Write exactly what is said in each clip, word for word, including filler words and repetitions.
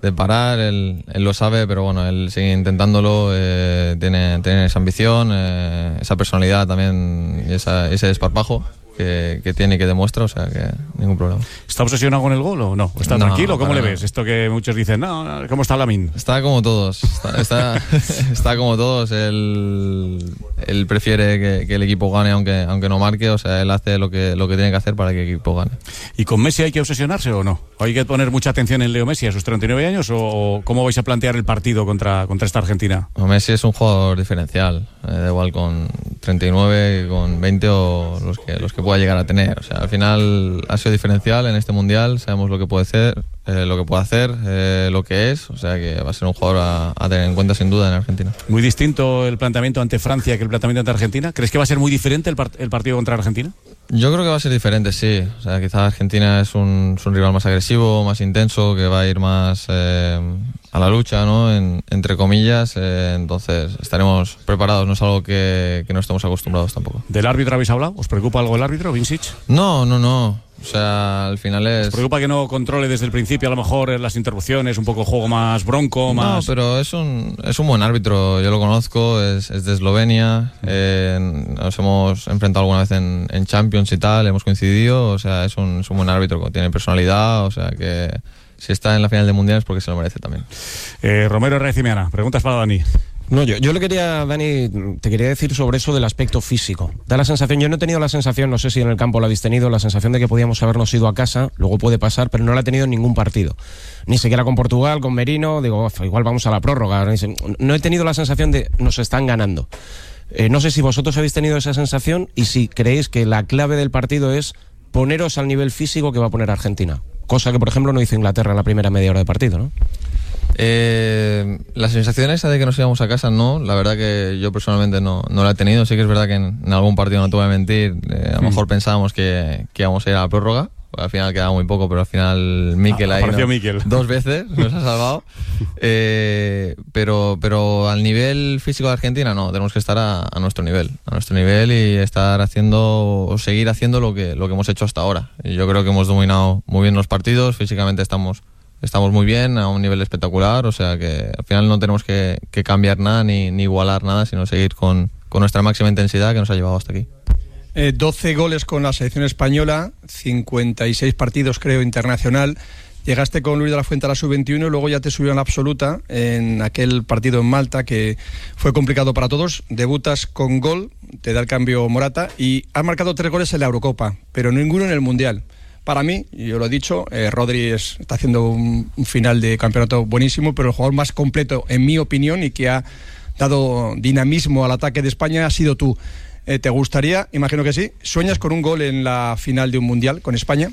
de parar, él, él lo sabe, pero bueno, él sigue intentándolo, eh, tiene, tiene esa ambición, eh, esa personalidad también y esa, ese desparpajo que, que tiene y que demuestra, o sea que ningún problema. ¿Está obsesionado con el gol o no? ¿Está no, tranquilo? ¿Cómo le nada. ves? Esto que muchos dicen, no, no, ¿cómo está Lamine? Está como todos, está, está, está como todos, él, él prefiere que, que el equipo gane aunque, aunque no marque, o sea, él hace lo que, lo que tiene que hacer para que el equipo gane. ¿Y con Messi hay que obsesionarse o no? ¿Hay que poner mucha atención en Leo Messi a sus treinta y nueve años o, o cómo vais a plantear el partido contra, contra esta Argentina? Messi es un jugador diferencial, eh, da igual con treinta y nueve, con veinte o los que, los que pueda llegar a tener. O sea, al final ha sido diferencial en este mundial, sabemos lo que puede hacer, eh, lo que puede hacer, eh, lo que es, o sea que va a ser un jugador a, a tener en cuenta sin duda en Argentina. Muy distinto el planteamiento ante Francia que el planteamiento ante Argentina. ¿Crees que va a ser muy diferente el, part- el partido contra Argentina? Yo creo que va a ser diferente, sí. O sea, quizás Argentina es un, es un rival más agresivo, más intenso, que va a ir más eh, a la lucha, ¿no? En, entre comillas. Eh, entonces estaremos preparados, no es algo que, que no estemos acostumbrados tampoco. ¿Del árbitro habéis hablado? ¿Os preocupa algo el árbitro, Vincic? No, no, no. O sea, al final es... ¿Os preocupa que no controle desde el principio a lo mejor las interrupciones, un poco juego más bronco, más...? No, pero es un, es un buen árbitro, yo lo conozco, es, es de Eslovenia, eh, nos hemos enfrentado alguna vez en, en Champions y tal, hemos coincidido, o sea, es un, es un buen árbitro, tiene personalidad, o sea que si está en la final del Mundial es porque se lo merece también. Eh, Romero Raicimiana, preguntas para Dani. No, yo, yo le quería, Dani, te quería decir sobre eso del aspecto físico. Da la sensación, yo no he tenido la sensación, no sé si en el campo lo habéis tenido, la sensación de que podíamos habernos ido a casa, luego puede pasar, pero no la he tenido en ningún partido. Ni siquiera con Portugal, con Merino, digo, igual vamos a la prórroga. No he tenido la sensación de nos están ganando. Eh, no sé si vosotros habéis tenido esa sensación y si creéis que la clave del partido es poneros al nivel físico que va a poner Argentina. Cosa que, por ejemplo, no hizo Inglaterra en la primera media hora de partido, ¿no? Eh, la sensación esa de que nos íbamos a casa, no, la verdad que yo personalmente no, no la he tenido. Sí que es verdad que en, en algún partido, no te voy a mentir, eh, a lo mejor pensábamos que, que íbamos a ir a la prórroga. Al final quedaba muy poco, pero al final Mikel ah, ahí apareció ¿no? Mikel. dos veces nos ha salvado. Eh, pero, pero al nivel físico de Argentina no, tenemos que estar a, a nuestro nivel, a nuestro nivel y estar haciendo o seguir haciendo lo que lo que hemos hecho hasta ahora. Y yo creo que hemos dominado muy bien los partidos, físicamente estamos estamos muy bien, a un nivel espectacular, o sea que al final no tenemos que, que cambiar nada ni, ni igualar nada, sino seguir con, con nuestra máxima intensidad que nos ha llevado hasta aquí. Eh, doce goles con la selección española, cincuenta y seis partidos creo internacional. Llegaste con Luis de la Fuente a la sub veintiuno y luego ya te subió en la absoluta en aquel partido en Malta que fue complicado para todos. Debutas con gol, te da el cambio Morata y has marcado tres goles en la Eurocopa, pero ninguno en el Mundial. Para mí, yo lo he dicho, eh, Rodri es, está haciendo un, un final de campeonato buenísimo, pero el jugador más completo, en mi opinión, y que ha dado dinamismo al ataque de España ha sido tú. Eh, ¿Te gustaría? Imagino que sí. ¿Sueñas con un gol en la final de un Mundial con España?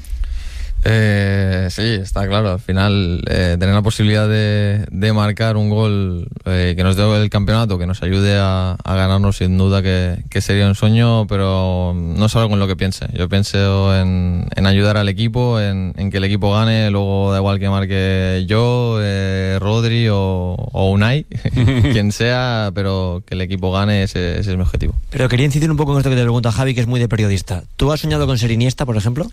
Eh, sí, está claro. Al final, eh, tener la posibilidad de, de marcar un gol eh, que nos dé el campeonato, que nos ayude a, a ganarnos, sin duda que, que sería un sueño, pero no es algo en lo que piense. Yo pienso en, en ayudar al equipo, en, en que el equipo gane, luego da igual que marque yo, eh, Rodri o, o Unai, quien sea, pero que el equipo gane, ese, ese es mi objetivo. Pero quería incidir un poco en esto que te pregunta Javi, que es muy de periodista. ¿Tú has soñado con ser Iniesta, por ejemplo?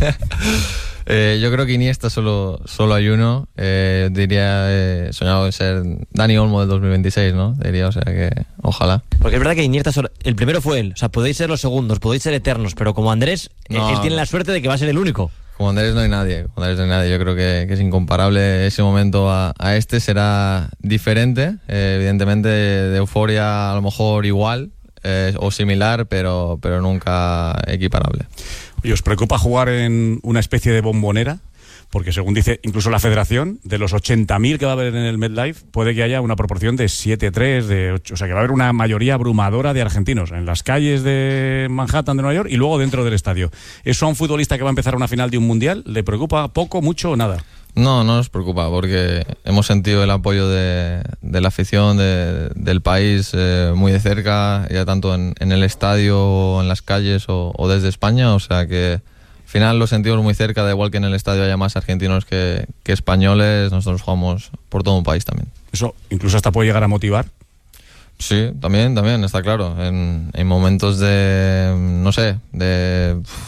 Eh, yo creo que Iniesta solo, solo hay uno. Eh, diría, eh, soñado en ser Dani Olmo del dos mil veintiséis, ¿no? Diría, o sea que ojalá. Porque es verdad que Iniesta, el primero fue él. O sea, podéis ser los segundos, podéis ser eternos, pero como Andrés, no, él, él tiene la suerte de que va a ser el único. Como Andrés no hay nadie, como Andrés no hay nadie. Yo creo que, que es incomparable ese momento a, a este. Será diferente, eh, evidentemente de euforia a lo mejor igual eh, o similar, pero, pero nunca equiparable. ¿Y os preocupa jugar en una especie de bombonera? Porque según dice incluso la federación, de los ochenta mil que va a haber en el MetLife, puede que haya una proporción de siete tres, de ocho, o sea que va a haber una mayoría abrumadora de argentinos en las calles de Manhattan, de Nueva York, y luego dentro del estadio. ¿Eso a un futbolista que va a empezar una final de un mundial le preocupa poco, mucho o nada? No, no nos preocupa, porque hemos sentido el apoyo de, de la afición de, del país eh, muy de cerca, ya tanto en, en el estadio o en las calles o, o desde España, o sea que al final lo sentimos muy cerca, da igual que en el estadio haya más argentinos que, que españoles, nosotros jugamos por todo un país también. ¿Eso incluso hasta puede llegar a motivar? Sí, también, también, está claro, en, en momentos de, no sé, de...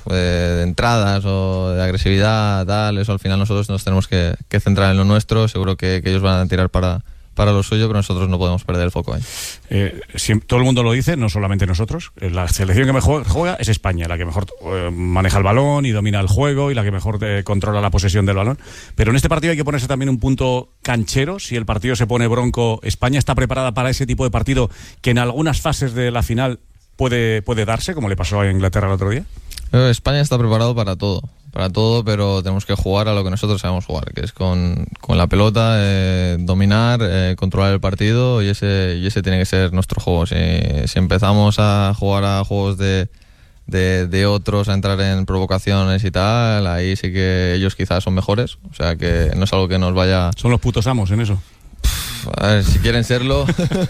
de, de entradas o de agresividad, tal, eso al final nosotros nos tenemos que, que centrar en lo nuestro. Seguro que, que ellos van a tirar para, para lo suyo, pero nosotros no podemos perder el foco ahí. Eh, si, todo el mundo lo dice, no solamente nosotros. La selección que mejor juega es España, la que mejor eh, maneja el balón y domina el juego y la que mejor eh, controla la posesión del balón. Pero en este partido hay que ponerse también un punto canchero. Si el partido se pone bronco, ¿España está preparada para ese tipo de partido que en algunas fases de la final puede, puede darse, como le pasó a Inglaterra el otro día? España está preparado para todo, para todo, pero tenemos que jugar a lo que nosotros sabemos jugar, que es con, con la pelota, eh, dominar, eh, controlar el partido, y ese, y ese tiene que ser nuestro juego. Si, si empezamos a jugar a juegos de, de, de otros, a entrar en provocaciones y tal, ahí sí que ellos quizás son mejores, o sea que no es algo que nos vaya... Son los putos amos en eso. A ver, si quieren serlo.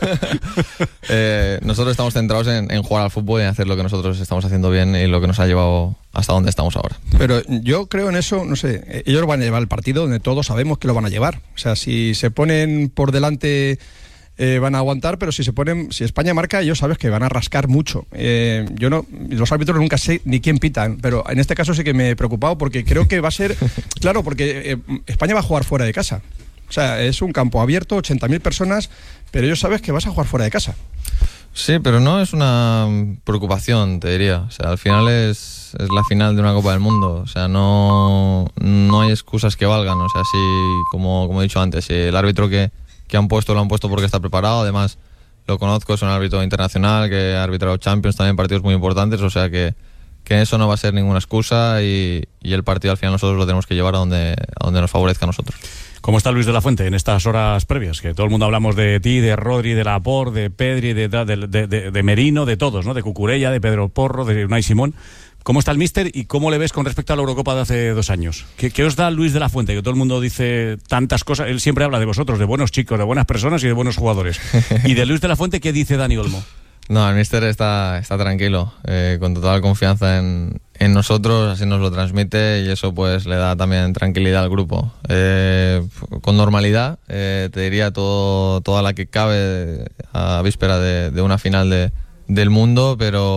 eh, nosotros estamos centrados en, en jugar al fútbol y en hacer lo que nosotros estamos haciendo bien y lo que nos ha llevado hasta donde estamos ahora. Pero yo creo en eso, no sé, ellos van a llevar el partido donde todos sabemos que lo van a llevar. O sea, si se ponen por delante eh, van a aguantar, pero si se ponen, si España marca, ellos sabes que van a rascar mucho. Eh, yo no, los árbitros nunca sé ni quién pitan, pero en este caso sí que me he preocupado porque creo que va a ser, claro, porque eh, España va a jugar fuera de casa. O sea, es un campo abierto, ochenta mil personas, pero ellos sabes que vas a jugar fuera de casa. Sí, pero no es una preocupación, te diría. O sea, al final es, es la final de una Copa del Mundo. O sea, no, no hay excusas que valgan. O sea, si, como, como he dicho antes, si el árbitro que, que han puesto lo han puesto porque está preparado. Además, lo conozco, es un árbitro internacional que ha arbitrado Champions, también partidos muy importantes. O sea, que, que eso no va a ser ninguna excusa y, y el partido al final nosotros lo tenemos que llevar a donde, a donde nos favorezca a nosotros. ¿Cómo está Luis de la Fuente en estas horas previas? Que todo el mundo hablamos de ti, de Rodri, de Laporte, de Pedri, de, de, de, de, de Merino, de todos, ¿no? De Cucurella, de Pedro Porro, de Unai Simón. ¿Cómo está el míster y cómo le ves con respecto a la Eurocopa de hace dos años? ¿Qué, qué os da Luis de la Fuente? Que todo el mundo dice tantas cosas. Él siempre habla de vosotros, de buenos chicos, de buenas personas y de buenos jugadores. ¿Y de Luis de la Fuente qué dice Dani Olmo? No, el míster está, está tranquilo, eh, con total confianza en, en nosotros, así nos lo transmite y eso pues le da también tranquilidad al grupo. Eh, con normalidad, eh, te diría todo, toda la que cabe a víspera de, de una final de, del mundo,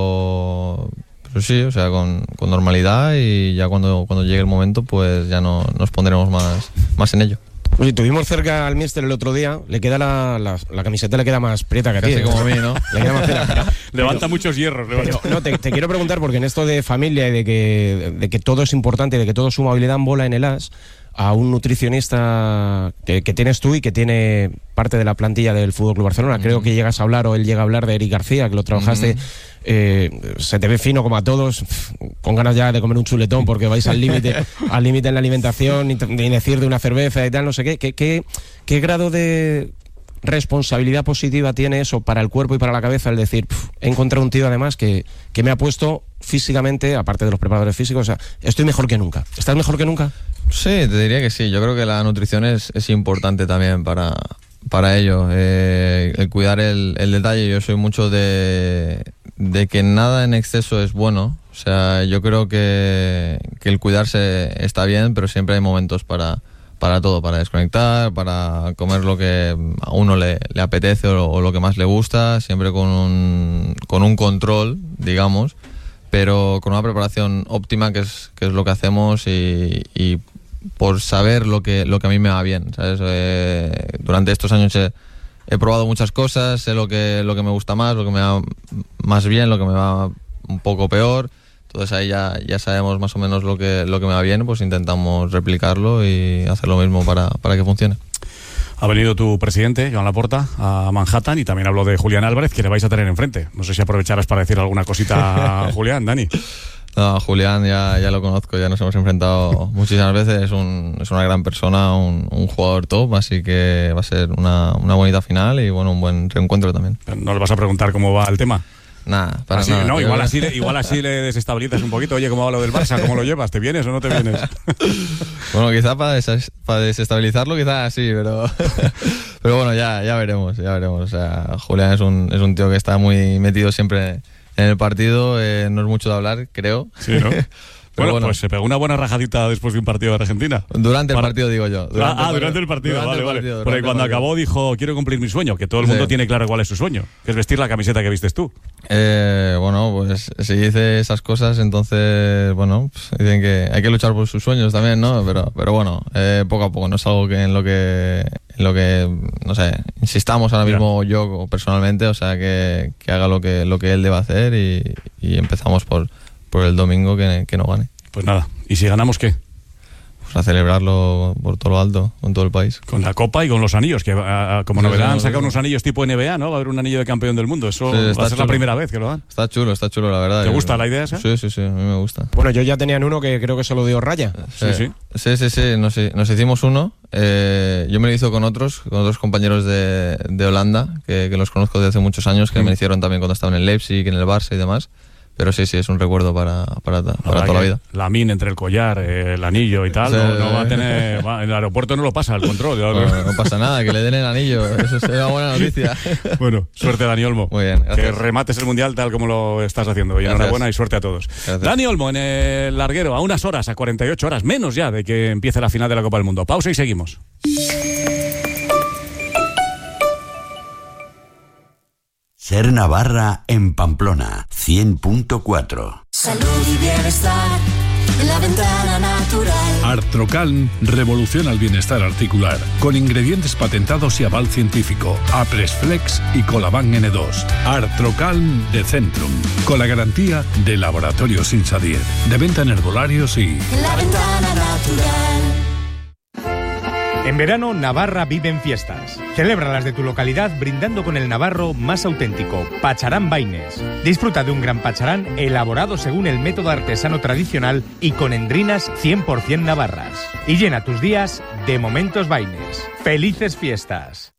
pero, pero sí, o sea, con, con normalidad y ya cuando, cuando llegue el momento pues ya no, nos pondremos más, más en ello. Oye, tuvimos cerca al míster el otro día, le queda la, la, la camiseta le queda más prieta que a ti. Casi como a mí, ¿no? Le queda más prieta. Levanta muchos hierros. Pero, no, te, te quiero preguntar, porque en esto de familia y de que, de que todo es importante, de que todo suma y le dan bola en el as, a un nutricionista que, que tienes tú y que tiene parte de la plantilla del Fútbol Club Barcelona. Mm. Creo que llegas a hablar, o él llega a hablar, de Eric García, que lo trabajaste. Mm. Eh, se te ve fino como a todos, con ganas ya de comer un chuletón porque vais al límite al límite en la alimentación y decir de una cerveza y tal, no sé qué. ¿Qué, qué, qué grado de responsabilidad positiva tiene eso para el cuerpo y para la cabeza, el decir, pff, he encontrado un tío además que, que me ha puesto físicamente, aparte de los preparadores físicos, o sea, estoy mejor que nunca? ¿Estás mejor que nunca? Sí, te diría que sí. Yo creo que la nutrición es, es importante también para, para ello. Eh, el cuidar el, el detalle. Yo soy mucho de, de que nada en exceso es bueno. O sea, yo creo que, que el cuidarse está bien, pero siempre hay momentos para, para todo, para desconectar, para comer lo que a uno le, le apetece o, o lo que más le gusta, siempre con un, con un control, digamos, pero con una preparación óptima, que es, que es lo que hacemos, y, y por saber lo que, lo que a mí me va bien, ¿sabes? Eh, durante estos años he, he probado muchas cosas, sé lo que, lo que me gusta más, lo que me va más bien, lo que me va un poco peor. Entonces ahí ya, ya sabemos más o menos lo que, lo que me va bien, pues intentamos replicarlo y hacer lo mismo para, para que funcione. Ha venido tu presidente, Joan Laporta, a Manhattan, y también habló de Julián Álvarez, que le vais a tener enfrente. No sé si aprovecharás para decir alguna cosita a Julián, Dani. No, Julián ya, ya lo conozco, ya nos hemos enfrentado muchísimas veces, es, un, es una gran persona, un, un jugador top, así que va a ser una, una bonita final y bueno, un buen reencuentro también. ¿No le vas a preguntar cómo va el tema? Nada, para así, nada. No, igual así, igual así le desestabilizas un poquito. Oye, ¿cómo va lo del Barça? ¿Cómo lo llevas? ¿Te vienes o no te vienes? Bueno, quizá para, des para desestabilizarlo, quizás sí, pero pero bueno, ya, ya veremos, ya veremos. O sea, Julián es un, es un tío que está muy metido siempre en el partido, eh, no es mucho de hablar, creo. Sí, ¿no? Bueno, bueno, pues se pegó una buena rajadita después de un partido de Argentina. Durante Para... el partido, digo yo. Durante ah, el durante el partido, durante vale, el partido, vale. Porque cuando acabó dijo, quiero cumplir mi sueño, que todo el mundo sí. tiene claro cuál es su sueño, que es vestir la camiseta que vistes tú. Eh, bueno, pues si dice esas cosas, entonces, bueno, pues dicen que hay que luchar por sus sueños también, ¿no? Pero, pero bueno, eh, poco a poco, no es algo que en lo que, en lo que, no sé, insistamos ahora mismo Mira. yo personalmente, o sea, que, que haga lo que, lo que él deba hacer y, y empezamos por, por el domingo que, que no gane. Pues nada, ¿y si ganamos qué? Pues a celebrarlo por todo lo alto, con todo el país. Con la Copa y con los anillos, que a, a, como sí, novedad sí, han sacado sí. unos anillos tipo N B A, ¿no? Va a haber un anillo de campeón del mundo, eso sí, va a ser chulo. La primera vez que lo dan. Está chulo, está chulo, la verdad. ¿Te gusta la idea esa? Sí, sí, sí, a mí me gusta. Bueno, yo ya tenía uno que creo que se lo dio Raya. Sí, sí. Sí, sí, sí, sí nos, nos hicimos uno. Eh, yo me lo hizo con otros, con otros compañeros de, de Holanda, que, que los conozco desde hace muchos años, que mm. me hicieron también cuando estaba en el Leipzig, en el Barça y demás. Pero sí, sí, es un recuerdo para, para, para toda la vida. La min entre el collar, eh, el anillo y tal, sí, no, no va a tener... Va, en el aeropuerto no lo pasa, el control. No, no pasa nada, que le den el anillo, eso es una buena noticia. Bueno, suerte Dani Olmo. Muy bien, gracias. Que remates el Mundial tal como lo estás haciendo. Y enhorabuena y suerte a todos. Gracias. Dani Olmo en el larguero, a unas horas, a cuarenta y ocho horas, menos ya de que empiece la final de la Copa del Mundo. Pausa y seguimos. Ser Navarra en Pamplona, cien punto cuatro. Salud y bienestar en la ventana natural. Artrocalm revoluciona el bienestar articular con ingredientes patentados y aval científico. Apresflex y Colaban N dos. Artrocalm de Centrum, con la garantía de Laboratorios Insadier. De venta en herbolarios y... La ventana natural. En verano, Navarra vive en fiestas. Celébralas de tu localidad brindando con el navarro más auténtico, Pacharán Baines. Disfruta de un gran pacharán elaborado según el método artesano tradicional y con endrinas cien por ciento navarras. Y llena tus días de momentos Baines. ¡Felices fiestas!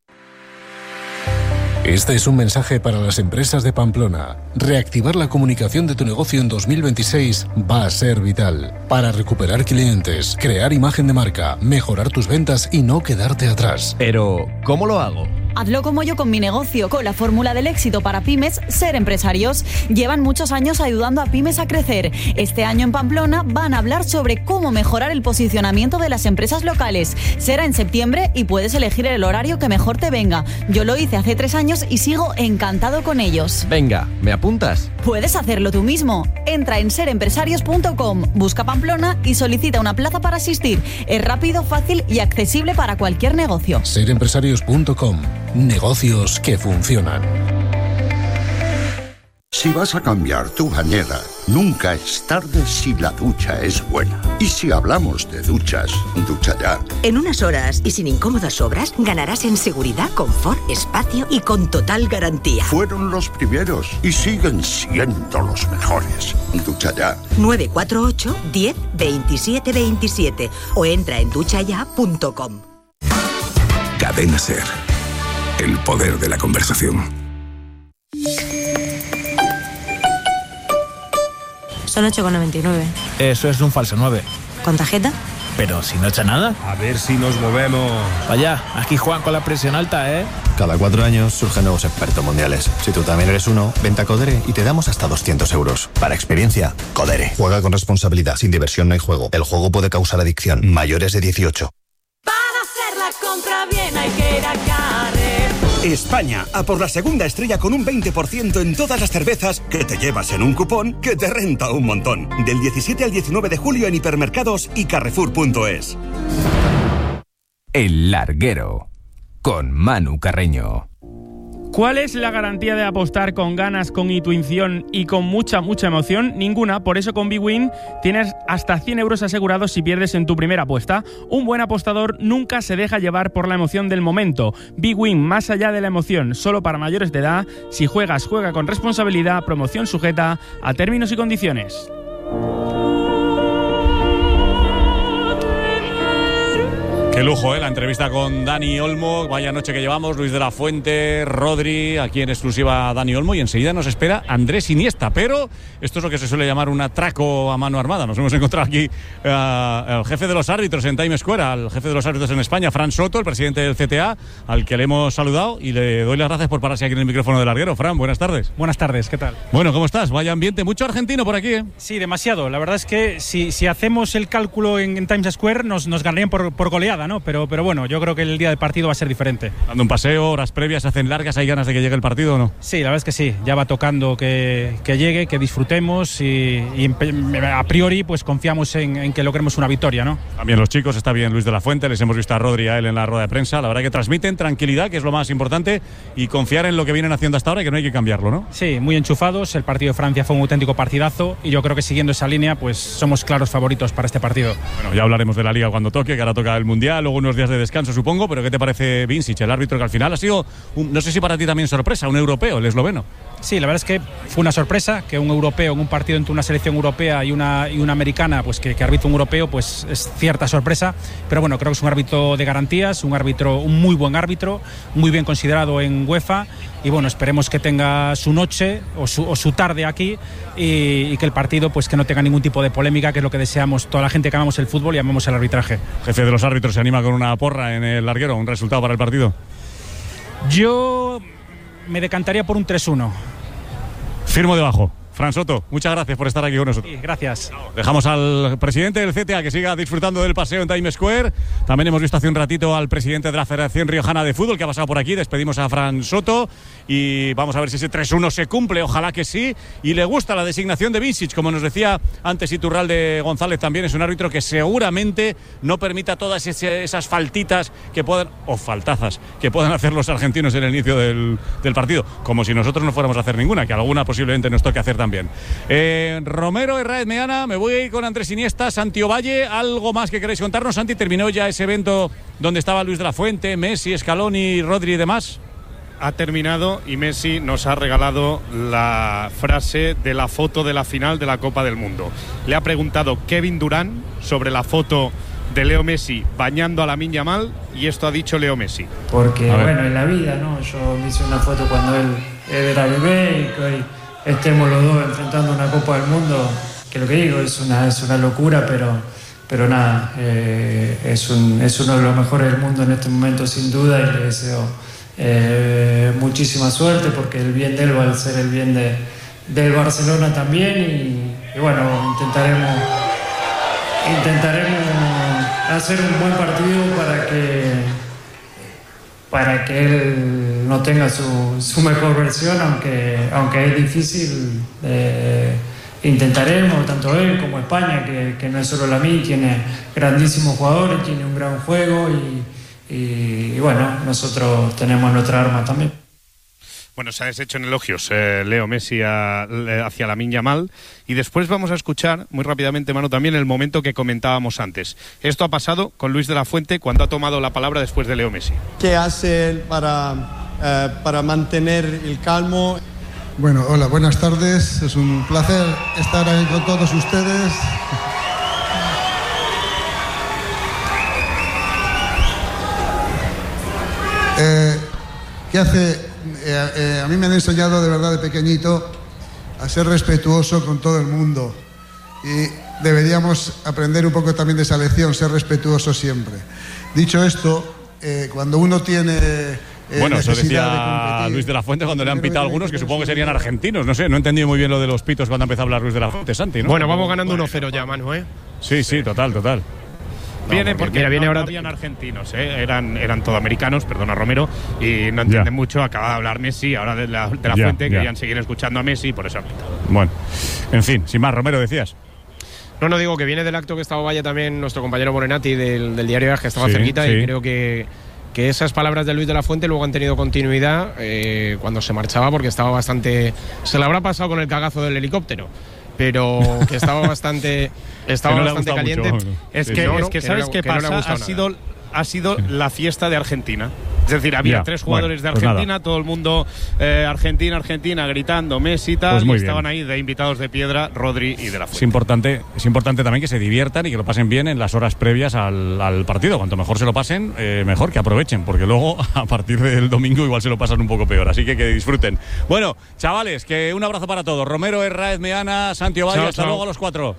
Este es un mensaje para las empresas de Pamplona. Reactivar la comunicación de tu negocio en dos mil veintiséis va a ser vital para recuperar clientes, crear imagen de marca, mejorar tus ventas y no quedarte atrás. Pero, ¿cómo lo hago? Hazlo como yo con mi negocio, con la fórmula del éxito para pymes, Ser Empresarios. Llevan muchos años ayudando a pymes a crecer. Este año en Pamplona van a hablar sobre cómo mejorar el posicionamiento de las empresas locales. Será en septiembre y puedes elegir el horario que mejor te venga. Yo lo hice hace tres años y sigo encantado con ellos. Venga, ¿me apuntas? Puedes hacerlo tú mismo. Entra en ser empresarios punto com, busca Pamplona y solicita una plaza para asistir. Es rápido, fácil y accesible para cualquier negocio. ser empresarios punto com. Negocios que funcionan. Si vas a cambiar tu bañera, nunca es tarde si la ducha es buena. Y si hablamos de duchas, ducha ya. En unas horas y sin incómodas obras, ganarás en seguridad, confort, espacio y con total garantía. Fueron los primeros y siguen siendo los mejores. Ducha ya. nueve cuatro ocho, diez, veintisiete, veintisiete o entra en ducha ya punto com. Cadena Ser. El poder de la conversación. Son ocho con noventa y nueve. Eso es un falso nueve. ¿Con tarjeta? Pero si no echa nada. A ver si nos movemos. Vaya, aquí Juan con la presión alta, ¿eh? Cada cuatro años surgen nuevos expertos mundiales. Si tú también eres uno, vente a Codere y te damos hasta doscientos euros. Para experiencia, Codere. Juega con responsabilidad. Sin diversión no hay juego. El juego puede causar adicción. Mayores de dieciocho. Para hacer la compra bien hay que ir a Carrefour. España, a por la segunda estrella con un veinte por ciento en todas las cervezas que te llevas en un cupón que te renta un montón. Del diecisiete al diecinueve de julio en hipermercados y carrefour punto es. El Larguero, con Manu Carreño. ¿Cuál es la garantía de apostar con ganas, con intuición y con mucha, mucha emoción? Ninguna. Por eso con BWin tienes hasta cien euros asegurados si pierdes en tu primera apuesta. Un buen apostador nunca se deja llevar por la emoción del momento. BWin, más allá de la emoción, solo para mayores de edad. Si juegas, juega con responsabilidad. Promoción sujeta a términos y condiciones. Qué Qué lujo, ¿eh? La entrevista con Dani Olmo. Vaya noche que llevamos. Luis de la Fuente, Rodri, aquí en exclusiva Dani Olmo. Y enseguida nos espera Andrés Iniesta. Pero esto es lo que se suele llamar un atraco a mano armada. Nos hemos encontrado aquí uh, al jefe de los árbitros en Times Square, al jefe de los árbitros en España, Fran Soto, el presidente del C T A, al que le hemos saludado. Y le doy las gracias por pararse aquí en el micrófono del larguero. Fran, buenas tardes. Buenas tardes, ¿qué tal? Bueno, ¿cómo estás? Vaya ambiente. Mucho argentino por aquí, ¿eh? Sí, demasiado. La verdad es que si, si hacemos el cálculo en, en Times Square nos, nos ganarían por, por goleada, ¿no? Pero, pero bueno, yo creo que el día del partido va a ser diferente. Dando un paseo, horas previas, se hacen largas, ¿hay ganas de que llegue el partido o no? Sí, la verdad es que sí. Ya va tocando que, que llegue, que disfrutemos y, y a priori pues confiamos en, en que logremos una victoria, ¿no? También los chicos, está bien Luis de la Fuente, les hemos visto a Rodri y a él en la rueda de prensa. La verdad que transmiten tranquilidad, que es lo más importante, y confiar en lo que vienen haciendo hasta ahora y que no hay que cambiarlo, ¿no? Sí, muy enchufados. El partido de Francia fue un auténtico partidazo y yo creo que siguiendo esa línea pues somos claros favoritos para este partido. Bueno, ya hablaremos de la Liga cuando toque, que ahora toca el Mundial, luego unos días de descanso supongo, pero ¿qué te parece Vincic, el árbitro que al final ha sido, un, no sé si para ti también sorpresa, un europeo, el esloveno? Sí, la verdad es que fue una sorpresa que un europeo en un partido entre una selección europea y una, y una americana, pues que, que arbitre un europeo, pues es cierta sorpresa, pero bueno, creo que es un árbitro de garantías, un árbitro, un muy buen árbitro, muy bien considerado en UEFA, y bueno, esperemos que tenga su noche o su, o su tarde aquí y, y que el partido pues que no tenga ningún tipo de polémica, que es lo que deseamos toda la gente que amamos el fútbol y amamos el arbitraje. Jefe de los árbitros, ¿se anima con una porra en el larguero, un resultado para el partido? Yo me decantaría por un tres uno. Firmo debajo. Fran Soto, muchas gracias por estar aquí con nosotros. Sí, gracias. Dejamos al presidente del C T A que siga disfrutando del paseo en Times Square. También hemos visto hace un ratito al presidente de la Federación Riojana de Fútbol que ha pasado por aquí. Despedimos a Fran Soto y vamos a ver si ese tres uno se cumple. Ojalá que sí. Y le gusta la designación de Vincic, como nos decía antes Iturralde González también. Es un árbitro que seguramente no permita todas esas faltitas que puedan, o faltazas, que puedan hacer los argentinos en el inicio del, del partido. Como si nosotros no fuéramos a hacer ninguna, que alguna posiblemente nos toque hacer también. Eh, Romero, Herráez Meana, me voy a ir con Andrés Iniesta, Santi Ovalle. ¿Algo más que queréis contarnos? Santi, ¿terminó ya ese evento donde estaba Luis de la Fuente, Messi, Scaloni, Rodri y demás? Ha terminado y Messi nos ha regalado la frase de la foto de la final de la Copa del Mundo. Le ha preguntado Kevin Durant sobre la foto de Leo Messi bañando a Lamine Yamal y esto ha dicho Leo Messi. Porque bueno, en la vida, ¿no? Yo me hice una foto cuando él, él era bebé y que hoy estemos los dos enfrentando una Copa del Mundo, que lo que digo es una, es una locura, pero, pero nada, eh, es, un, es uno de los mejores del mundo en este momento sin duda y le deseo eh, muchísima suerte porque el bien de él va a ser el bien de, del Barcelona también y, y bueno, intentaremos, intentaremos hacer un buen partido para que para que él no tenga su, su mejor versión, aunque, aunque es difícil, eh, intentaremos, tanto él como España, que, que no es solo Lamine, tiene grandísimos jugadores, tiene un gran juego y, y, y bueno, nosotros tenemos nuestra arma también. Bueno, se ha deshecho en elogios eh, Leo Messi a, hacia Lamine Yamal y después vamos a escuchar muy rápidamente, Manu, también el momento que comentábamos antes. Esto ha pasado con Luis de la Fuente cuando ha tomado la palabra después de Leo Messi. ¿Qué hace él para, eh, para mantener el calmo? Bueno, hola, buenas tardes. Es un placer estar ahí con todos ustedes. Eh, ¿Qué hace? Eh, eh, a mí me han enseñado de verdad de pequeñito a ser respetuoso con todo el mundo y deberíamos aprender un poco también de esa lección, ser respetuoso siempre. Dicho esto, eh, cuando uno tiene eh, bueno, eso decía de Luis de la Fuente cuando le han pitado algunos que supongo que serían argentinos, no sé, no he entendido muy bien lo de los pitos cuando empezó a hablar Luis de la Fuente, Santi, ¿no? Bueno, vamos ganando uno cero ya, Manu, ¿eh? Sí, sí, total, total. Viene porque, porque mira, viene no, ahora... no habían argentinos, ¿eh? eran, eran todo americanos, perdona Romero, y no entienden ya. mucho. Acaba de hablar Messi, ahora de la, de la ya, Fuente, ya. querían seguir escuchando a Messi, por eso han pitado. Bueno, en fin, sin más, Romero, decías. No, no, digo que viene del acto que estaba Valle también nuestro compañero Morenati del, del diario que estaba sí, cerquita sí. y creo que, que esas palabras de Luis de la Fuente luego han tenido continuidad eh, cuando se marchaba porque estaba bastante... Se le habrá pasado con el cagazo del helicóptero, pero que estaba bastante estaba no bastante caliente. Mucho. Es que, no, es no, que que ¿sabes no, qué que no pasa? le ha ha gustado sido, ha sido la fiesta de Argentina. Es decir, había Ya, tres jugadores bueno, de pues Argentina, todo el mundo eh, Argentina, Argentina, gritando Messi y tal, Pues muy y bien. estaban ahí de invitados de piedra Rodri y De La Es Fuente. importante, es importante también que se diviertan y que lo pasen bien en las horas previas al, al partido. Cuanto mejor se lo pasen, eh, mejor que aprovechen, porque luego a partir del domingo igual se lo pasan un poco peor. Así que que disfruten. Bueno, chavales, que un abrazo para todos. Romero, Herráez, Meana, Santi Ovalle, Chao, hasta chao. luego a los cuatro.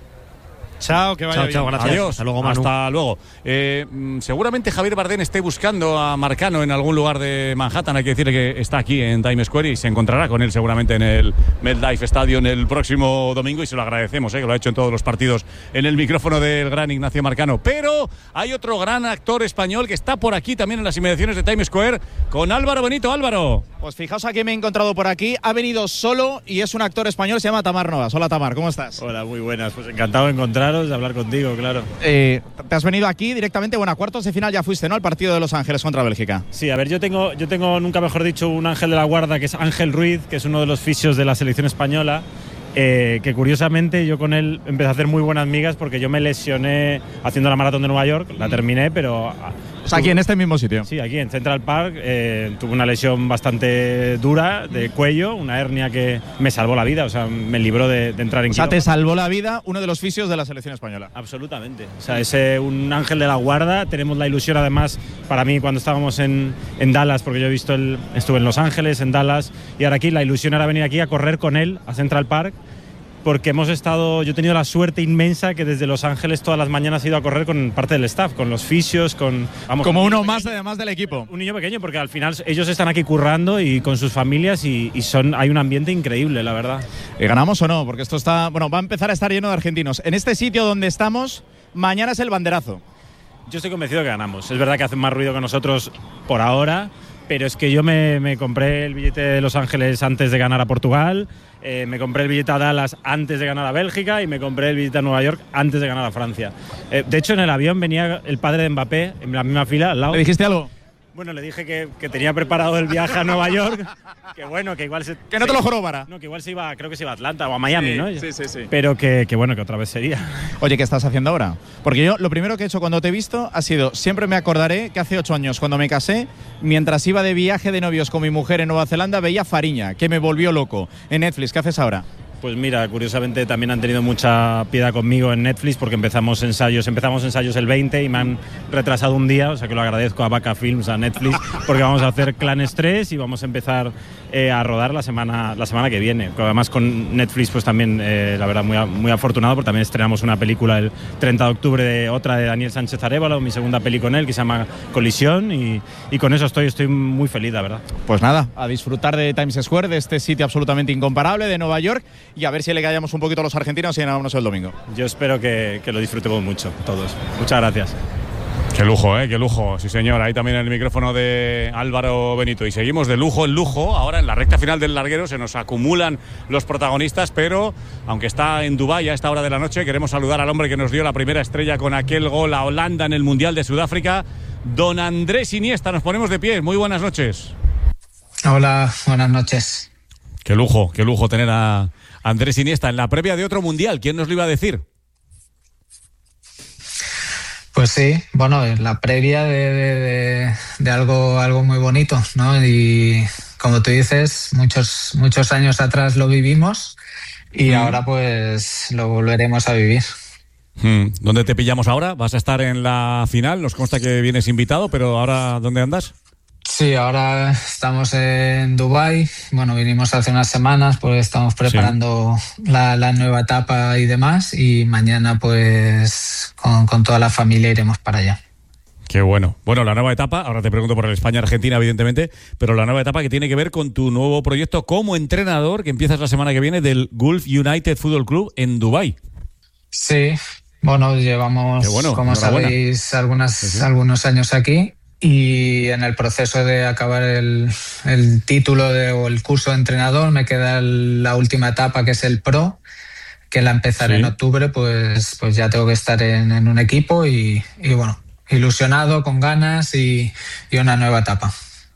Chao, que vaya Chao, bien. chao, gracias. Adiós. Hasta luego, Manu. Hasta luego. Eh, mm, seguramente Javier Bardem esté buscando a Marcano en algún lugar de Manhattan. Hay que decirle que está aquí en Times Square y se encontrará con él seguramente en el MetLife Stadium el próximo domingo y se lo agradecemos, eh, que lo ha hecho en todos los partidos en el micrófono del gran Ignacio Marcano. Pero hay otro gran actor español que está por aquí también en las inmediaciones de Times Square con Álvaro Benito. Álvaro. Pues fijaos a quién me he encontrado por aquí. Ha venido solo y es un actor español, se llama Tamar Novas. Hola Tamar, ¿cómo estás? Hola, muy buenas. Pues encantado de encontraros, de hablar contigo, claro. Eh, te has venido aquí directamente, bueno, a cuartos de final ya fuiste, ¿no? Al partido de Los Ángeles contra Bélgica. Sí, a ver, yo tengo, yo tengo, nunca mejor dicho, un ángel de la guarda que es Ángel Ruiz, que es uno de los fisios de la selección española. Eh, que curiosamente yo con él empecé a hacer muy buenas migas porque yo me lesioné haciendo la maratón de Nueva York, la terminé, pero... O sea, aquí en este mismo sitio. Sí, aquí en Central Park. Eh, tuve una lesión bastante dura de cuello, una hernia que me salvó la vida, o sea, me libró de, de entrar en O sea, te quirófano. salvó la vida uno de los fisios de la selección española. Absolutamente. O sea, es eh, un ángel de la guarda. Tenemos la ilusión, además, para mí, cuando estábamos en, en Dallas, porque yo he visto el, estuve en Los Ángeles, en Dallas, y ahora aquí, la ilusión era venir aquí a correr con él a Central Park, porque hemos estado, yo he tenido la suerte inmensa que desde Los Ángeles todas las mañanas he ido a correr con parte del staff, con los fisios, con... Vamos, Como con uno un niño más pequeño, además del equipo. Un niño pequeño, porque al final ellos están aquí currando y con sus familias y, y son, hay un ambiente increíble, la verdad. ¿Y ganamos o no? Porque esto está, bueno, va a empezar a estar lleno de argentinos. En este sitio donde estamos, mañana es el banderazo. Yo estoy convencido de que ganamos. Es verdad que hacen más ruido que nosotros por ahora, pero es que yo me, me compré el billete de Los Ángeles antes de ganar a Portugal, eh, me compré el billete a Dallas antes de ganar a Bélgica y me compré el billete a Nueva York antes de ganar a Francia. Eh, de hecho, en el avión venía el padre de Mbappé en la misma fila al lado. ¿Le dijiste algo? Bueno, le dije que, que tenía preparado el viaje a Nueva York, que bueno, que igual se... Que no te lo jorobara. No, que igual se iba, creo que se iba a Atlanta o a Miami, Sí, ¿no? sí, sí, sí. Pero que, que bueno, que otra vez sería. Oye, ¿qué estás haciendo ahora? Porque yo lo primero que he hecho cuando te he visto ha sido, siempre me acordaré que hace ocho años cuando me casé, mientras iba de viaje de novios con mi mujer en Nueva Zelanda, veía Fariña, que me volvió loco. En Netflix, ¿qué haces ahora? Pues mira, curiosamente también han tenido mucha piedad conmigo en Netflix porque empezamos ensayos, empezamos ensayos el veinte y me han retrasado un día, o sea que lo agradezco a Vaca Films, a Netflix, porque vamos a hacer Clanes tres y vamos a empezar eh, a rodar la semana la semana que viene. Además con Netflix pues también, eh, la verdad, muy, muy afortunado porque también estrenamos una película el treinta de octubre, de otra de Daniel Sánchez Arévalo, mi segunda peli con él, que se llama Colisión, y, y con eso estoy, estoy muy feliz, la verdad. Pues nada, a disfrutar de Times Square, de este sitio absolutamente incomparable de Nueva York, y a ver si le callamos un poquito a los argentinos y ganamos el domingo. Yo espero que, que lo disfrutemos mucho, todos. Muchas gracias. Qué lujo, ¿eh? Qué lujo. Sí, señor. Ahí también el micrófono de Álvaro Benito. Y seguimos de lujo en lujo. Ahora en la recta final del larguero se nos acumulan los protagonistas, pero aunque está en Dubái a esta hora de la noche, queremos saludar al hombre que nos dio la primera estrella con aquel gol a Holanda en el Mundial de Sudáfrica, don Andrés Iniesta. Nos ponemos de pie. Muy buenas noches. Hola, buenas noches. Qué lujo, qué lujo tener a Andrés Iniesta en la previa de otro Mundial. ¿Quién nos lo iba a decir? Pues sí, bueno, en la previa de, de, de, de algo, algo muy bonito, ¿no? Y como tú dices, muchos, muchos años atrás lo vivimos y mm. ahora pues lo volveremos a vivir. Hmm. ¿Dónde te pillamos ahora? ¿Vas a estar en la final? Nos consta que vienes invitado, pero ahora, ¿dónde andas? Sí, ahora estamos en Dubái. Bueno, vinimos hace unas semanas, pues estamos preparando sí. la, la nueva etapa y demás. Y mañana, pues, con, con toda la familia iremos para allá. Qué bueno. Bueno, la nueva etapa, ahora te pregunto por el España-Argentina, evidentemente, pero la nueva etapa que tiene que ver con tu nuevo proyecto como entrenador, que empiezas la semana que viene, del Gulf United Football Club en Dubái. Sí, bueno, llevamos, bueno, como sabéis, algunas, sí, sí. algunos años aquí. Y en el proceso de acabar el, el título de, o el curso de entrenador me queda el, la última etapa, que es el Pro, que la empezaré sí. en octubre, pues, pues ya tengo que estar en, en un equipo y, y bueno, ilusionado, con ganas y, y una nueva etapa.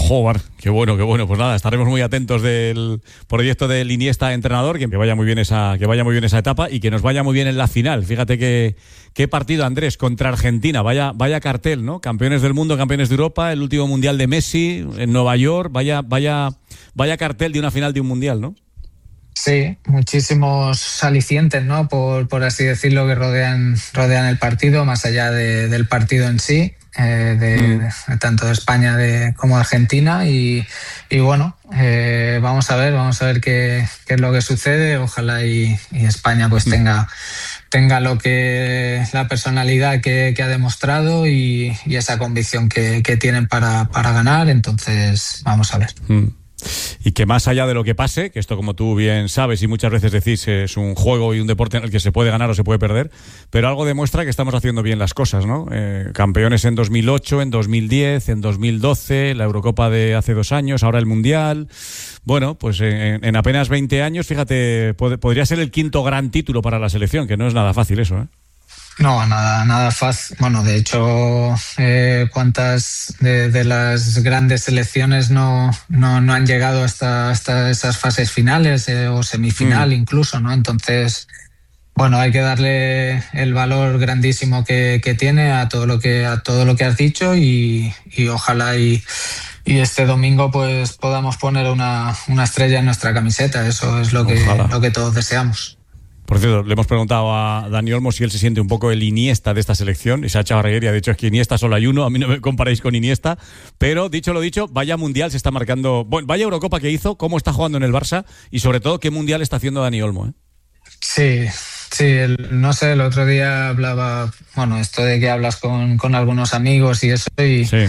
Joder, qué bueno, qué bueno. Pues nada, estaremos muy atentos del proyecto del Iniesta entrenador, que vaya muy bien esa, que vaya muy bien esa etapa y que nos vaya muy bien en la final. Fíjate que qué partido, Andrés, contra Argentina. Vaya, vaya cartel, ¿no? Campeones del mundo, campeones de Europa, el último mundial de Messi en Nueva York. Vaya, vaya, vaya cartel de una final de un mundial, ¿no? Sí, muchísimos alicientes, ¿no? Por, por así decirlo, que rodean, rodean el partido, más allá de, del partido en sí. Eh, de, mm. de tanto de España de, como de Argentina y, y bueno, eh, vamos a ver, vamos a ver qué, qué es lo que sucede. Ojalá y, y España pues mm. tenga, tenga lo que la personalidad que, que ha demostrado y, y esa convicción que, que tienen para, para ganar. Entonces vamos a ver. Mm. Y que más allá de lo que pase, que esto como tú bien sabes y muchas veces decís es un juego y un deporte en el que se puede ganar o se puede perder, pero algo demuestra que estamos haciendo bien las cosas, ¿no? Eh, campeones en dos mil ocho, en dos mil diez, en dos mil doce, la Eurocopa de hace dos años, ahora el Mundial. Bueno, pues en, en apenas veinte años, fíjate, pod- podría ser el quinto gran título para la selección, que no es nada fácil eso, ¿eh? No, nada, nada fácil. Bueno, de hecho, eh, cuántas de, de las grandes selecciones no, no, no han llegado hasta, hasta esas fases finales eh, o semifinal mm. incluso, ¿no? Entonces, bueno, hay que darle el valor grandísimo que, que tiene a todo lo que a todo lo que has dicho y, y ojalá y, y este domingo pues podamos poner una, una estrella en nuestra camiseta. Eso es lo que, lo que todos deseamos. Por cierto, le hemos preguntado a Dani Olmo si él se siente un poco el Iniesta de esta selección y se ha echado a reír y ha dicho es que Iniesta solo hay uno, a mí no me comparáis con Iniesta, pero dicho lo dicho, vaya mundial se está marcando, bueno, vaya Eurocopa que hizo, cómo está jugando en el Barça y sobre todo qué mundial está haciendo Dani Olmo, ¿eh? Sí, sí, el, no sé, el otro día hablaba, bueno, esto de que hablas con, con algunos amigos y eso y sí.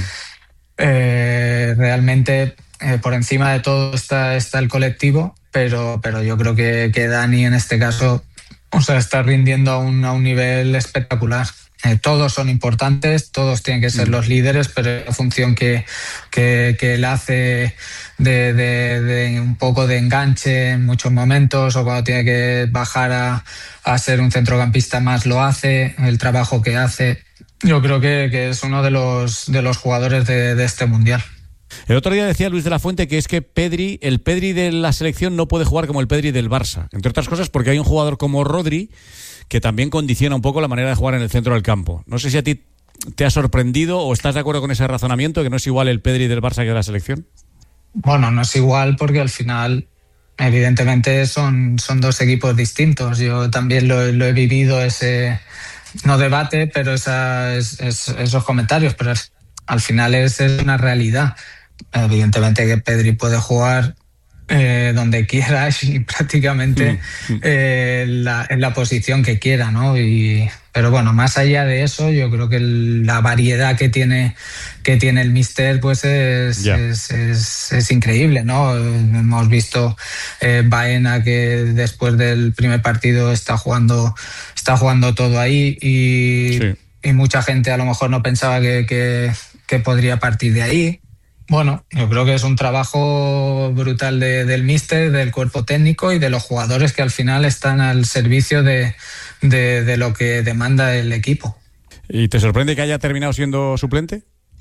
eh, realmente eh, por encima de todo está, está el colectivo. Pero, pero yo creo que, que Dani en este caso, o sea, está rindiendo a un, a un nivel espectacular. Eh, todos son importantes, todos tienen que ser mm. los líderes, pero la función que, que, que él hace de, de, de un poco de enganche en muchos momentos o cuando tiene que bajar a, a ser un centrocampista más lo hace, el trabajo que hace. Yo creo que, que es uno de los, de los jugadores de, de este Mundial. El otro día decía Luis de la Fuente que es que Pedri, el Pedri de la selección no puede jugar como el Pedri del Barça, entre otras cosas porque hay un jugador como Rodri que también condiciona un poco la manera de jugar en el centro del campo. No sé si a ti te ha sorprendido o estás de acuerdo con ese razonamiento, que no es igual el Pedri del Barça que de la selección. Bueno, no es igual porque al final evidentemente son, son dos equipos distintos. Yo también lo, lo he vivido, ese no debate, pero esa, es, es, esos comentarios, pero es, al final es, es una realidad. Evidentemente que Pedri puede jugar eh, donde quiera y prácticamente eh, la, en la posición que quiera, ¿no? Y, pero bueno, más allá de eso, yo creo que el, la variedad que tiene que tiene el míster pues es, yeah. es, es, es increíble, ¿no? Hemos visto eh, Baena que después del primer partido está jugando está jugando todo ahí y, sí. y mucha gente a lo mejor no pensaba que, que, que podría partir de ahí. Bueno, yo creo que es un trabajo brutal de, del míster, del cuerpo técnico y de los jugadores que al final están al servicio de, de, de lo que demanda el equipo. ¿Y te sorprende que haya terminado siendo suplente,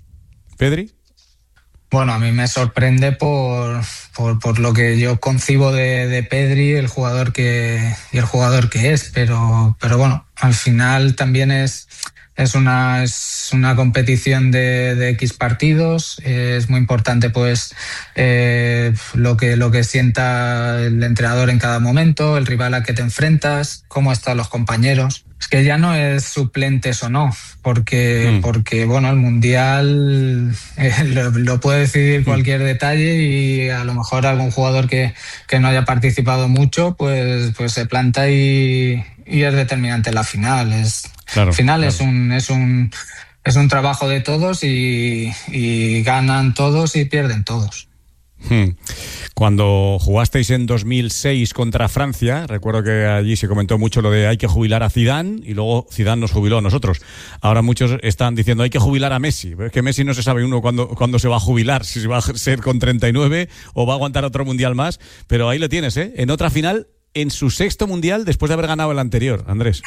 Pedri? Bueno, a mí me sorprende por, por, por lo que yo concibo de, de Pedri, el jugador que y el jugador que es, pero, pero bueno, al final también es... Es una, es una competición de, de X partidos, eh, es muy importante pues eh, lo que, lo que sienta el entrenador en cada momento, el rival a que te enfrentas, cómo están los compañeros. Es que ya no es suplentes o no, porque, mm. porque bueno, el Mundial eh, lo, lo puede decidir cualquier mm. detalle y a lo mejor algún jugador que, que no haya participado mucho pues, pues se planta y, y es determinante en la final. Es, Claro, al final claro. es un es un es un trabajo de todos y, y ganan todos y pierden todos. Cuando jugasteis en dos mil seis contra Francia, recuerdo que allí se comentó mucho lo de hay que jubilar a Zidane y luego Zidane nos jubiló a nosotros. Ahora muchos están diciendo hay que jubilar a Messi. Es que Messi no se sabe uno cuándo, cuándo se va a jubilar, si se va a ser con treinta y nueve o va a aguantar otro mundial más, pero ahí lo tienes, ¿eh? En otra final, en su sexto mundial después de haber ganado el anterior, Andrés.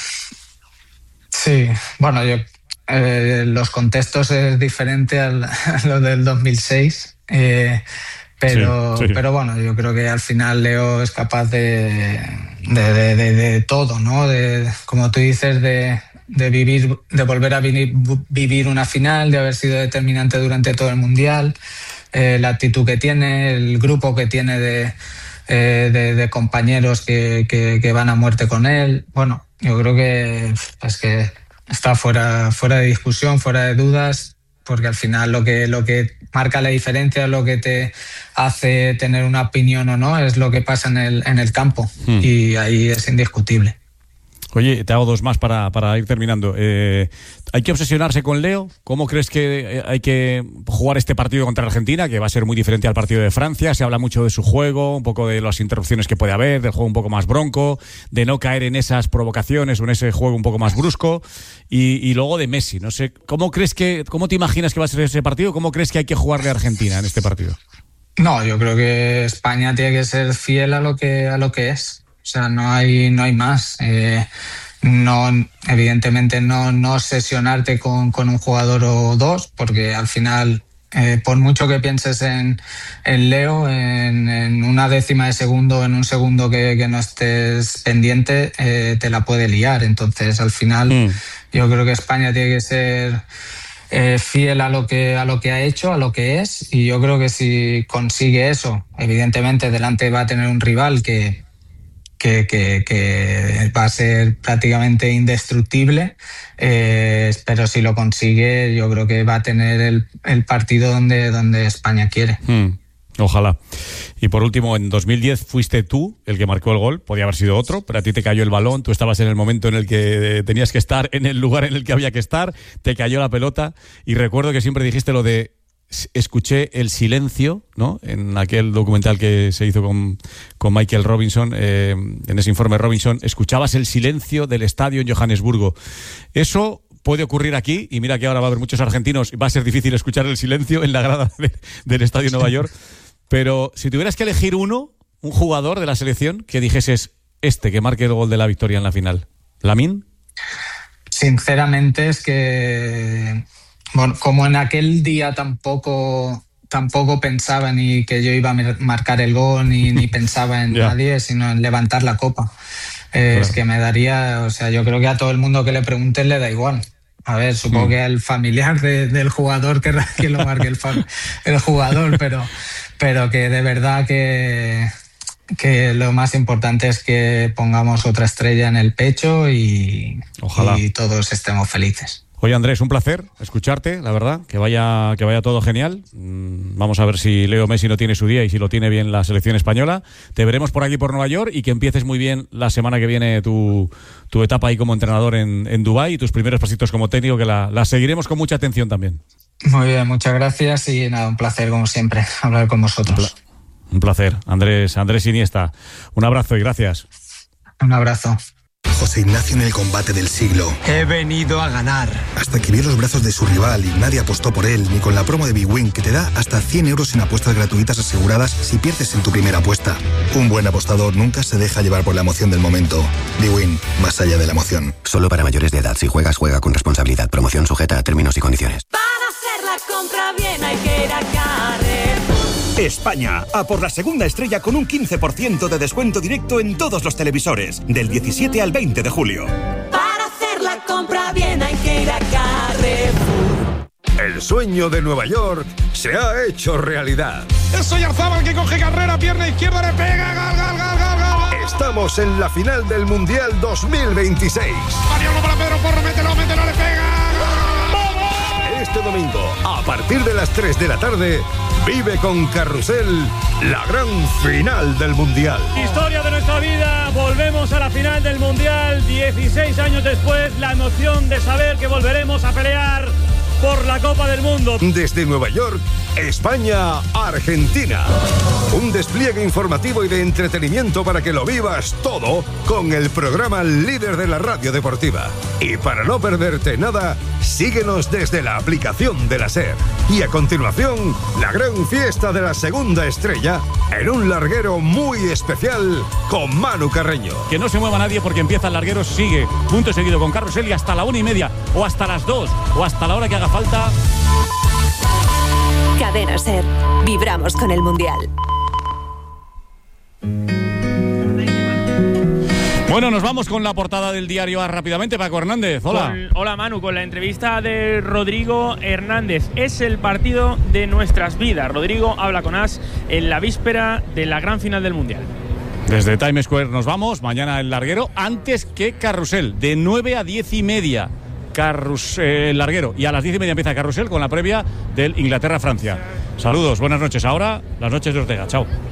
Sí, bueno, yo eh, los contextos es diferente al, a lo del dos mil seis. Eh, pero, sí, sí. pero bueno, yo creo que al final Leo es capaz de, de, de, de, de todo, ¿no? De, como tú dices, de, de vivir, de volver a vivir, vivir una final, de haber sido determinante durante todo el Mundial, eh, la actitud que tiene, el grupo que tiene de, eh, de, de compañeros que, que, que van a muerte con él. Bueno, yo creo que, pues que está fuera, fuera de discusión, fuera de dudas, porque al final lo que, lo que marca la diferencia, lo que te hace tener una opinión o no, es lo que pasa en el, en el campo. Hmm. Y ahí es indiscutible. Oye, te hago dos más para, para ir terminando. Eh, ¿Hay que obsesionarse con Leo? ¿Cómo crees que hay que jugar este partido contra Argentina, que va a ser muy diferente al partido de Francia? Se habla mucho de su juego, un poco de las interrupciones que puede haber, del juego un poco más bronco, de no caer en esas provocaciones o en ese juego un poco más brusco, y, y luego de Messi. No sé, ¿cómo crees que, cómo te imaginas que va a ser ese partido? ¿Cómo crees que hay que jugarle a Argentina en este partido? No, yo creo que España tiene que ser fiel a lo que, a lo que es. O sea, no hay, no hay más. Eh, no, evidentemente no, no obsesionarte con, con un jugador o dos, porque al final, eh, por mucho que pienses en, en Leo, en, en una décima de segundo, en un segundo que, que no estés pendiente, eh, te la puede liar. Entonces, al final, mm. yo creo que España tiene que ser eh, fiel a lo que, a lo que ha hecho, a lo que es, y yo creo que si consigue eso, evidentemente delante va a tener un rival que Que, que, que va a ser prácticamente indestructible, eh, pero si lo consigue yo creo que va a tener el, el partido donde, donde España quiere. Hmm, ojalá. Y por último, en dos mil diez fuiste tú el que marcó el gol, podía haber sido otro, pero a ti te cayó el balón, tú estabas en el momento en el que tenías que estar, en el lugar en el que había que estar, te cayó la pelota, y recuerdo que siempre dijiste lo de escuché el silencio, ¿no? En aquel documental que se hizo con, con Michael Robinson, eh, en ese informe Robinson, escuchabas el silencio del estadio en Johannesburgo. Eso puede ocurrir aquí, y mira que ahora va a haber muchos argentinos, va a ser difícil escuchar el silencio en la grada de, del estadio de Nueva York, pero si tuvieras que elegir uno, un jugador de la selección que dijeses este, que marque el gol de la victoria en la final, ¿Lamine? Sinceramente es que... Bueno, como en aquel día tampoco tampoco pensaba ni que yo iba a marcar el gol, ni, ni pensaba en yeah. nadie, sino en levantar la copa. Eh, claro. Es que me daría, o sea, yo creo que a todo el mundo que le pregunten le da igual. A ver, supongo mm. que al familiar de, del jugador querrá que lo marque el, el jugador, pero, pero que de verdad que, que lo más importante es que pongamos otra estrella en el pecho y, Ojalá. y todos estemos felices. Oye, Andrés, un placer escucharte, la verdad, que vaya que vaya todo genial. Vamos a ver si Leo Messi no tiene su día y si lo tiene bien la selección española. Te veremos por aquí, por Nueva York, y que empieces muy bien la semana que viene tu, tu etapa ahí como entrenador en, en Dubái y tus primeros pasitos como técnico, que la, la seguiremos con mucha atención también. Muy bien, muchas gracias y nada, un placer como siempre hablar con vosotros. Un, pla- un placer, Andrés, Andrés Iniesta. Un abrazo y gracias. Un abrazo. José Ignacio en el combate del siglo. He venido a ganar. Hasta que vio los brazos de su rival y nadie apostó por él, ni con la promo de Big Win, que te da hasta cien euros en apuestas gratuitas aseguradas si pierdes en tu primera apuesta. Un buen apostador nunca se deja llevar por la emoción del momento. Big Win, más allá de la emoción. Solo para mayores de edad. Si juegas, juega con responsabilidad. Promoción sujeta a términos y condiciones. Para hacer la compra bien hay que ir a Carrefour. España, a por la segunda estrella con un quince por ciento de descuento directo en todos los televisores, del diecisiete al veinte de julio. Para hacer la compra bien hay que ir a Carrefour. El sueño de Nueva York se ha hecho realidad. Es Oyarzábal que coge carrera, pierna izquierda, le pega, gal, gal, gal, gal, gal. Estamos en la final del Mundial dos mil veintiséis. Maniobra para Pedro Porro, mételo, mételo, le pega. Este domingo, a partir de las tres de la tarde, vive con Carrusel la gran final del Mundial. Historia de nuestra vida, volvemos a la final del Mundial, dieciséis años después, la emoción de saber que volveremos a pelear por la Copa del Mundo. Desde Nueva York, España, Argentina. Un despliegue informativo y de entretenimiento para que lo vivas todo con el programa líder de la radio deportiva. Y para no perderte nada, síguenos desde la aplicación de la SER. Y a continuación, la gran fiesta de la segunda estrella en un larguero muy especial con Manu Carreño. Que no se mueva nadie porque empieza el larguero, sigue punto seguido con Carrusel y hasta la una y media, o hasta las dos, o hasta la hora que haga falta. Cadena SER. Vibramos con el Mundial. Bueno, nos vamos con la portada del diario A rápidamente. Paco Hernández, hola. Con, hola Manu, con la entrevista de Rodrigo Hernández. Es el partido de nuestras vidas. Rodrigo habla con As en la víspera de la gran final del Mundial. Desde Times Square nos vamos, mañana el larguero, antes que Carrusel, de nueve a diez y media. Carrusel, el larguero, y a las diez y media empieza Carrusel con la previa del Inglaterra-Francia. Saludos, buenas noches. Ahora, las noches de Ortega. Chao.